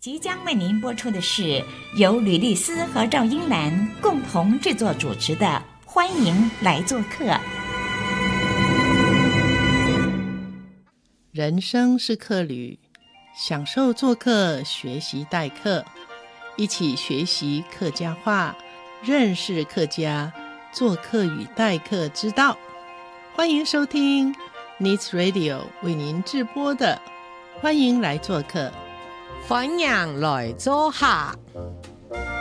即将为您播出的是由吕丽丝和赵英兰共同制作主持的《欢迎来做客》。 人生是客旅，享受做客，学习待客，一起学习客家话，认识客家，做客与待客之道。欢迎收听 Needs Radio 为您直播的《欢迎来做客》。 欢迎来做客。